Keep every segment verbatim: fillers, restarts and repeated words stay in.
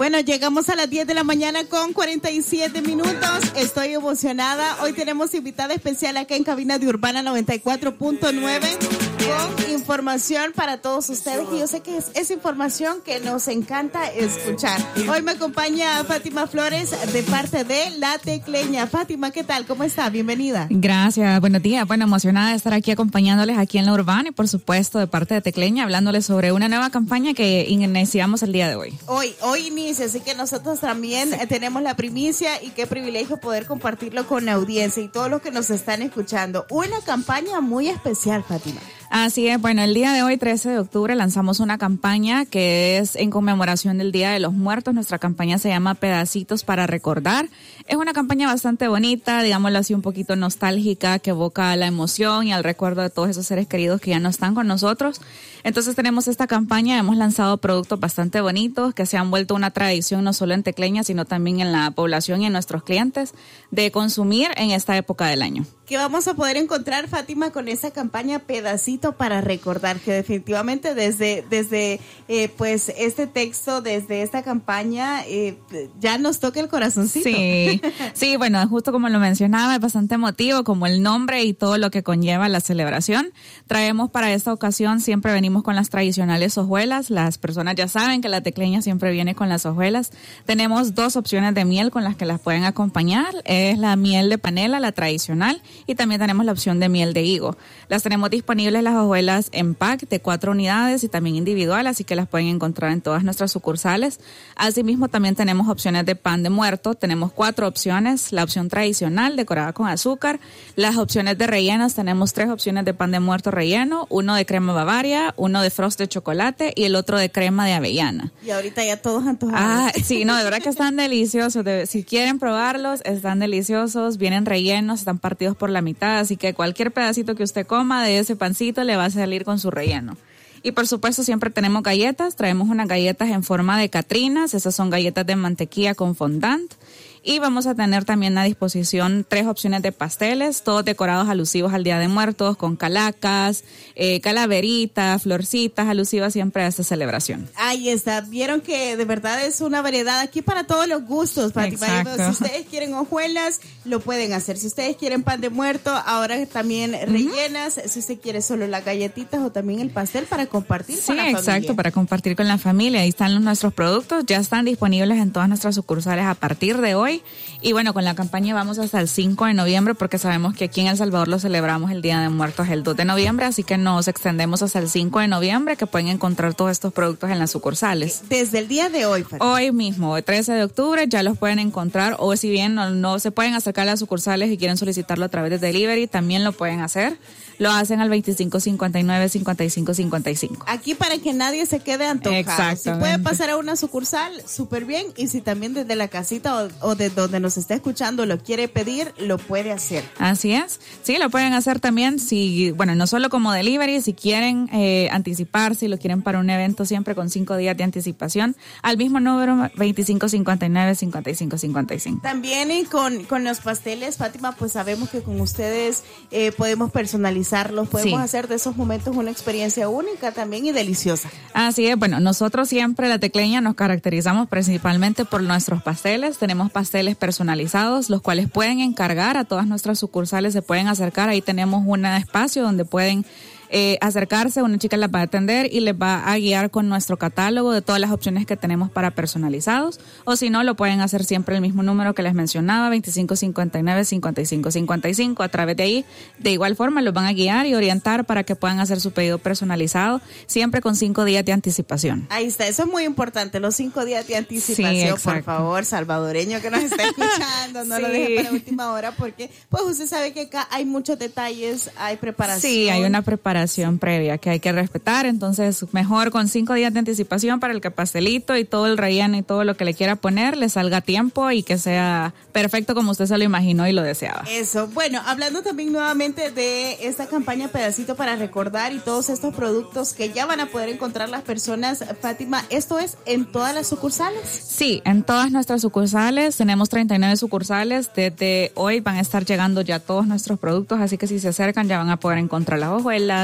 Bueno, llegamos a las diez de la mañana con cuarenta y siete minutos. Estoy emocionada. Hoy tenemos invitada especial acá en cabina de Urbana noventa y cuatro punto nueve con información para todos ustedes. Y yo sé que es esa información que nos encanta escuchar. Hoy me acompaña Fátima Flores de parte de La Tecleña. Fátima, ¿qué tal? ¿Cómo está? Bienvenida. Gracias, buenos días. Bueno, emocionada de estar aquí acompañándoles aquí en la Urbana y por supuesto de parte de Tecleña, hablándoles sobre una nueva campaña que iniciamos el día de hoy. Hoy, hoy inicia, así que nosotros también sí. tenemos la primicia y qué privilegio poder compartirlo con la audiencia y todos los que nos están escuchando. Una campaña muy especial, Fátima. Así es, bueno, el día de hoy, trece de octubre, lanzamos una campaña que es en conmemoración del Día de los Muertos. Nuestra campaña se llama Pedacitos para Recordar. Es una campaña bastante bonita, digámoslo así, un poquito nostálgica, que evoca la emoción y al recuerdo de todos esos seres queridos que ya no están con nosotros. Entonces tenemos esta campaña, hemos lanzado productos bastante bonitos que se han vuelto una tradición no solo en Tecleña, sino también en la población y en nuestros clientes de consumir en esta época del año. ¿Qué vamos a poder encontrar, Fátima, con esa campaña Pedacito para Recordar? Que definitivamente desde desde eh, pues este texto, desde esta campaña, eh, ya nos toca el corazoncito. Sí, sí, bueno, justo como lo mencionaba, es bastante emotivo, como el nombre y todo lo que conlleva la celebración. Traemos para esta ocasión, siempre venimos con las tradicionales hojuelas. Las personas ya saben que la Tecleña siempre viene con las hojuelas. Tenemos dos opciones de miel con las que las pueden acompañar. Es la miel de panela, la tradicional, y también tenemos la opción de miel de higo. Las tenemos disponibles las hojuelas en pack de cuatro unidades y también individual, así que las pueden encontrar en todas nuestras sucursales. Asimismo, también tenemos opciones de pan de muerto. Tenemos cuatro opciones: la opción tradicional decorada con azúcar, las opciones de rellenos. Tenemos tres opciones de pan de muerto relleno, uno de crema Bavaria, uno de frost de chocolate y el otro de crema de avellana. Y ahorita ya todos antojados. Ah, sí, no, de verdad que están deliciosos. De, si quieren probarlos, están deliciosos, vienen rellenos, están partidos por la mitad, así que cualquier pedacito que usted coma de ese pancito le va a salir con su relleno. Y por supuesto siempre tenemos galletas, traemos unas galletas en forma de catrinas, esas son galletas de mantequilla con fondant. Y vamos a tener también a disposición tres opciones de pasteles, todos decorados alusivos al Día de Muertos, con calacas, eh, calaveritas, florcitas alusivas siempre a esta celebración. Ahí está, vieron que de verdad es una variedad aquí para todos los gustos, Fátima. Si ustedes quieren hojuelas, lo pueden hacer. Si ustedes quieren pan de muerto, ahora también uh-huh. rellenas. Si usted quiere solo las galletitas o también el pastel para compartir sí, con la familia. Sí, exacto, para compartir con la familia. Ahí están los, nuestros productos, ya están disponibles en todas nuestras sucursales a partir de hoy. Y bueno, con la campaña vamos hasta el cinco de noviembre porque sabemos que aquí en El Salvador lo celebramos el Día de Muertos el dos de noviembre, así que nos extendemos hasta el cinco de noviembre, que pueden encontrar todos estos productos en las sucursales. Desde el día de hoy, Fátima. Hoy mismo, el trece de octubre, ya los pueden encontrar, o si bien no, no se pueden acercar a las sucursales y quieren solicitarlo a través de delivery, también lo pueden hacer. Lo hacen al veinticinco cincuenta y nueve cincuenta y cinco cincuenta y cinco. Aquí para que nadie se quede antojado. Si puede pasar a una sucursal, súper bien. Y si también desde la casita o, o de donde nos está escuchando lo quiere pedir, lo puede hacer. Así es. Sí, lo pueden hacer también. Si, bueno, no solo como delivery, si quieren eh, anticipar, si lo quieren para un evento siempre con cinco días de anticipación, al mismo número veinticinco cincuenta y nueve cincuenta y cinco cincuenta y cinco. También y con, con los pasteles, Fátima, pues sabemos que con ustedes eh, podemos personalizar los podemos sí. hacer de esos momentos una experiencia única también y deliciosa. Así es, bueno, nosotros siempre la Tecleña nos caracterizamos principalmente por nuestros pasteles. Tenemos pasteles personalizados, los cuales pueden encargar a todas nuestras sucursales, se pueden acercar, ahí tenemos un espacio donde pueden Eh, acercarse, una chica las va a atender y les va a guiar con nuestro catálogo de todas las opciones que tenemos para personalizados, o si no, lo pueden hacer siempre el mismo número que les mencionaba, veinticinco cincuenta y nueve cincuenta y cinco cincuenta y cinco. A través de ahí, de igual forma, los van a guiar y orientar para que puedan hacer su pedido personalizado, siempre con cinco días de anticipación. Ahí está, eso es muy importante, los cinco días de anticipación, sí, por favor, salvadoreño que nos está escuchando, no sí. lo deje para última hora, porque pues usted sabe que acá hay muchos detalles, hay preparación. Sí, hay una preparación previa que hay que respetar, entonces mejor con cinco días de anticipación para el que pastelito y todo el relleno y todo lo que le quiera poner le salga a tiempo y que sea perfecto como usted se lo imaginó y lo deseaba. Eso, bueno, hablando también nuevamente de esta campaña Pedacito para Recordar y todos estos productos que ya van a poder encontrar las personas, Fátima, ¿esto es en todas las sucursales? Sí, en todas nuestras sucursales, tenemos treinta y nueve sucursales, desde hoy van a estar llegando ya todos nuestros productos, así que si se acercan ya van a poder encontrar las hojuelas,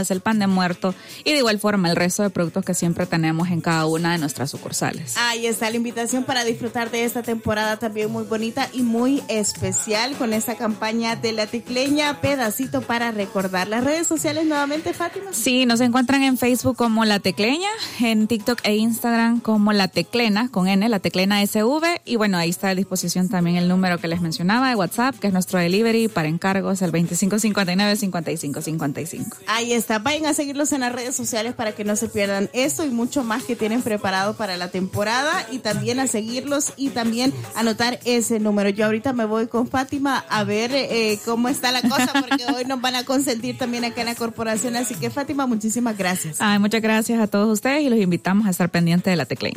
empanadas, el pan de muerto y de igual forma el resto de productos que siempre tenemos en cada una de nuestras sucursales. Ahí está la invitación para disfrutar de esta temporada también muy bonita y muy especial con esta campaña de La Tecleña, pedacito para recordar. Las redes sociales nuevamente, Fátima. Sí, nos encuentran en Facebook como La Tecleña, en TikTok e Instagram como La Teclena, con N, La Teclena S V, y bueno, ahí está a disposición también el número que les mencionaba de WhatsApp, que es nuestro delivery para encargos, el veinticinco cincuenta y nueve cincuenta y cinco cincuenta y cinco. Ahí está, vayan a seguirlos en las redes sociales para que no se pierdan esto y mucho más que tienen preparado para la temporada, y también a seguirlos y también anotar ese número. Yo ahorita me voy con Fátima a ver eh, cómo está la cosa, porque hoy nos van a consentir también acá en la corporación, así que Fátima, muchísimas gracias. Ay, muchas gracias a todos ustedes y los invitamos a estar pendientes de La Tecleña.